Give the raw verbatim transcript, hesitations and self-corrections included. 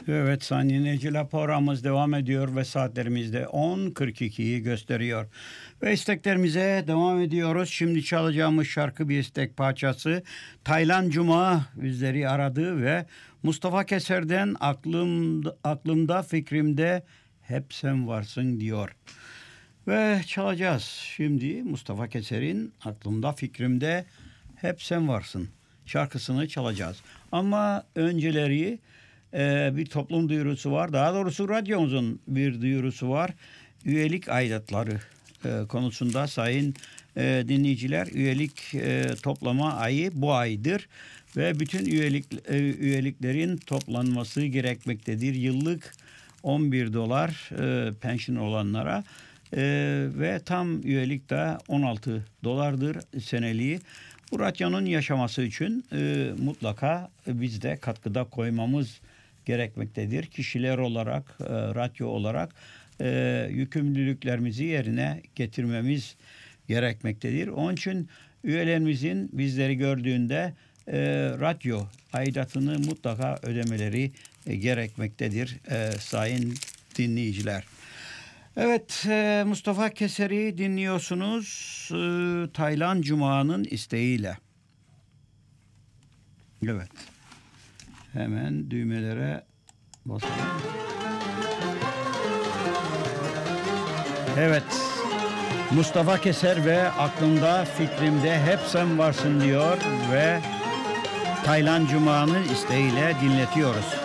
Evet sayın dinleyiciler, programımız devam ediyor ve saatlerimizde on kırk ikiyi gösteriyor. Ve isteklerimize devam ediyoruz. Şimdi çalacağımız şarkı bir istek parçası. Taylan Cuma bizleri aradı ve Mustafa Keser'den aklımda, aklımda fikrimde hep sen varsın diyor. Ve çalacağız şimdi Mustafa Keser'in aklımda fikrimde hep sen varsın şarkısını çalacağız. Ama önceleri e, bir toplum duyurusu var. Daha doğrusu radyomuzun bir duyurusu var. Üyelik aidatları e, konusunda sayın e, dinleyiciler, üyelik e, toplama ayı bu aydır. Ve bütün üyelik e, üyeliklerin toplanması gerekmektedir. Yıllık on bir dolar e, pension olanlara e, ve tam üyelik de on altı dolardır seneliği. Bu radyonun yaşaması için e, mutlaka biz de katkıda koymamız gerekmektedir. Kişiler olarak, e, radyo olarak e, yükümlülüklerimizi yerine getirmemiz gerekmektedir. Onun için üyelerimizin bizleri gördüğünde e, radyo aidatını mutlaka ödemeleri e, gerekmektedir e, sayın dinleyiciler. Evet, e, Mustafa Keser'i dinliyorsunuz e, Taylan Cuma'nın isteğiyle. Evet. Hemen düğmelere basalım. Evet. Mustafa Keser ve aklımda fikrimde hep sen varsın diyor ve Taylan Cuma'nın isteğiyle dinletiyoruz.